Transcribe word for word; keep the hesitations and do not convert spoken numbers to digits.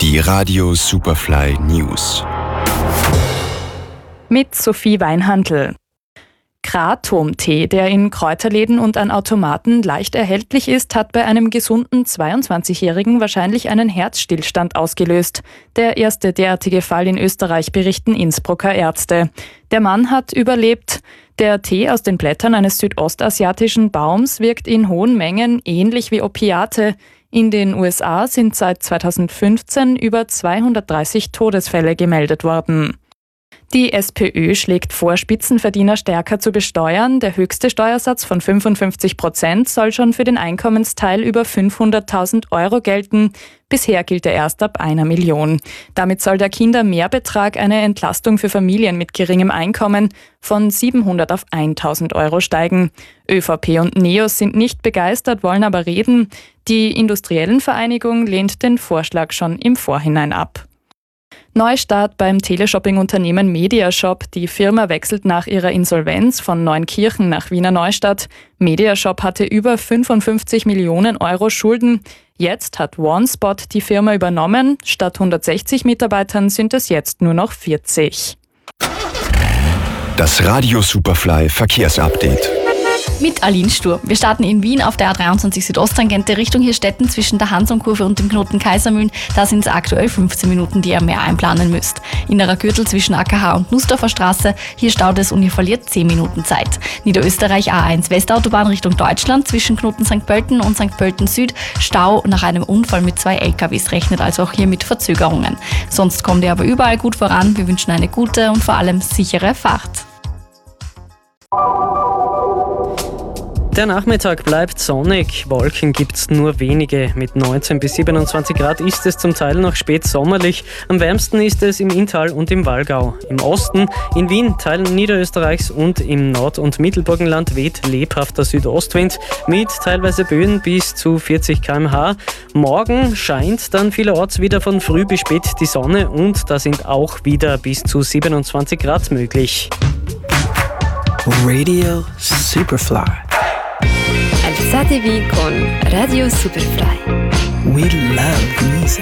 Die Radio Superfly News. Mit Sophie Weinhandl. Kratom-Tee, der in Kräuterläden und an Automaten leicht erhältlich ist, hat bei einem gesunden zweiundzwanzigjährigen wahrscheinlich einen Herzstillstand ausgelöst. Der erste derartige Fall in Österreich, berichten Innsbrucker Ärzte. Der Mann hat überlebt. Der Tee aus den Blättern eines südostasiatischen Baums wirkt in hohen Mengen ähnlich wie Opiate. In den U S A sind seit zweitausendfünfzehn über zweihundertdreißig Todesfälle gemeldet worden. Die SPÖ schlägt vor, Spitzenverdiener stärker zu besteuern. Der höchste Steuersatz von fünfundfünfzig Prozent soll schon für den Einkommensteil über fünfhunderttausend Euro gelten. Bisher gilt er erst ab einer Million. Damit soll der Kindermehrbetrag eine Entlastung für Familien mit geringem Einkommen von siebenhundert auf tausend Euro steigen. ÖVP und NEOS sind nicht begeistert, wollen aber reden. Die Industriellenvereinigung lehnt den Vorschlag schon im Vorhinein ab. Neustart beim Teleshopping-Unternehmen Mediashop. Die Firma wechselt nach ihrer Insolvenz von Neunkirchen nach Wiener Neustadt. Mediashop hatte über fünfundfünfzig Millionen Euro Schulden. Jetzt hat OneSpot die Firma übernommen. Statt hundertsechzig Mitarbeitern sind es jetzt nur noch vierzig. Das Radio Superfly Verkehrsupdate. Mit Aline Stur. Wir starten in Wien auf der A dreiundzwanzig Südosttangente Richtung Hirstetten zwischen der Hansumkurve und dem Knoten Kaisermühlen. Da sind es aktuell fünfzehn Minuten, die ihr mehr einplanen müsst. Innerer Gürtel zwischen A K H und Nussdorfer Straße. Hier staut es und ihr verliert zehn Minuten Zeit. Niederösterreich A eins Westautobahn Richtung Deutschland zwischen Knoten Sankt Pölten und Sankt Pölten Süd. Stau nach einem Unfall mit zwei L K Ws, rechnet also auch hier mit Verzögerungen. Sonst kommt ihr aber überall gut voran. Wir wünschen eine gute und vor allem sichere Fahrt. Der Nachmittag bleibt sonnig, Wolken gibt's nur wenige. Mit neunzehn bis siebenundzwanzig Grad ist es zum Teil noch spät sommerlich. Am wärmsten ist es im Inntal und im Wallgau. Im Osten, in Wien, Teilen Niederösterreichs und im Nord- und Mittelburgenland weht lebhafter Südostwind mit teilweise Böen bis zu vierzig Kilometer pro Stunde. Morgen scheint dann vielerorts wieder von früh bis spät die Sonne und da sind auch wieder bis zu siebenundzwanzig Grad möglich. Radio Superfly. Alzatevi con Radio Superfly. We love music.